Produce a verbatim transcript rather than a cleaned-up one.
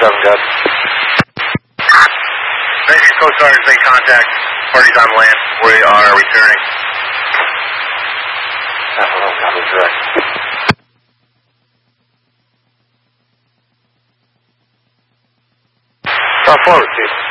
seven, good. Navy Coast Guard, make contact. Parties on land. We are returning. Hello, copy, direct. South forward, Chief.